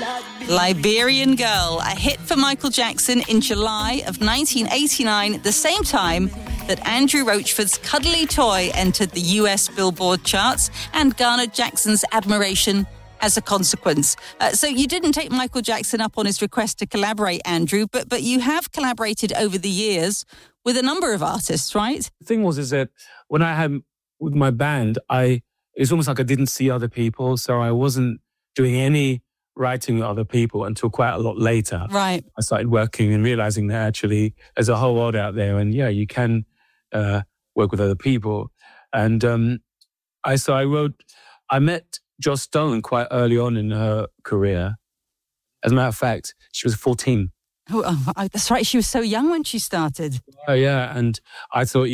Liberian Girl, a hit for Michael Jackson in July of 1989, the same time that Andrew Roachford's Cuddly Toy entered the US Billboard charts and garnered Jackson's admiration as a consequence. So you didn't take Michael Jackson up on his request to collaborate, Andrew, but you have collaborated over the years with a number of artists, right? The thing is that when I had with my band, it's almost like I didn't see other people, so I wasn't doing any writing with other people until quite a lot later. Right. I started working and realizing that actually there's a whole world out there, and yeah, you can work with other people. And I met Joss Stone quite early on in her career. As a matter of fact, she was 14. Oh, that's right. She was so young when she started. Oh, yeah. And I thought,